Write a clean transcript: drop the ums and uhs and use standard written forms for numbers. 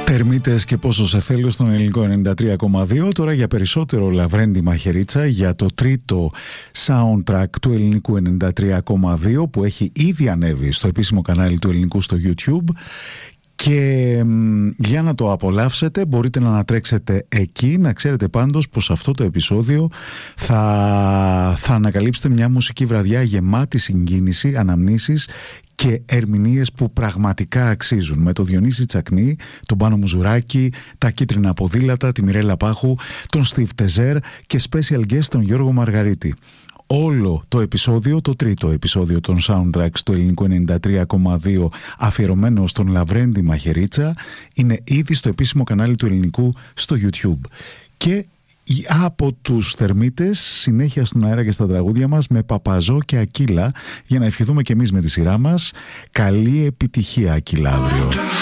Τερμίτες και πόσο σε θέλω στον ελληνικό 93,2. Τώρα για περισσότερο Λαβρέντη Μαχαιρίτσα, για το τρίτο soundtrack του ελληνικού 93,2 που έχει ήδη ανέβει στο επίσημο κανάλι του ελληνικού στο YouTube. Και για να το απολαύσετε μπορείτε να ανατρέξετε εκεί. Να ξέρετε πάντως πως αυτό το επεισόδιο θα ανακαλύψετε μια μουσική βραδιά γεμάτη συγκίνηση, αναμνήσεις και ερμηνείες που πραγματικά αξίζουν. Με το Διονύση Τσακνή, τον Πάνο Μουζουράκη, τα Κίτρινα Ποδήλατα, τη Μιρέλα Πάχου, τον Στίβ Τεζέρ και special guest τον Γιώργο Μαργαρίτη. Όλο το επεισόδιο, το τρίτο επεισόδιο των soundtracks του ελληνικού 93,2 αφιερωμένο στον Λαβρέντη Μαχαιρίτσα είναι ήδη στο επίσημο κανάλι του ελληνικού στο YouTube. Και από τους Τερμίτες συνέχεια στον αέρα και στα τραγούδια μας με Παπαζό και Ακύλα, για να ευχηθούμε και εμείς με τη σειρά μας καλή επιτυχία, Ακύλα, αύριο.